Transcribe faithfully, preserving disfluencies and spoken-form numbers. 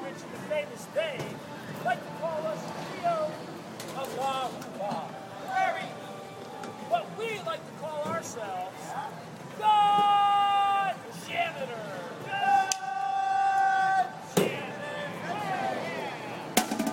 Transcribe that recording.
mention the famous Dave, like to call us trio of La Hoo-Ha. Very, what we like to call ourselves